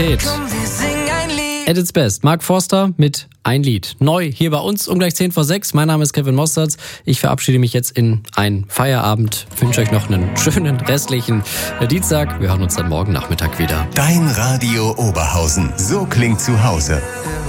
At its best. Mark Forster mit Ein Lied. Neu hier bei uns um gleich 6:10. Mein Name ist Kevin Mostards. Ich verabschiede mich jetzt in einen Feierabend. Wünsche euch noch einen schönen restlichen Dienstag. Wir hören uns dann morgen Nachmittag wieder. Dein Radio Oberhausen. So klingt zu Hause.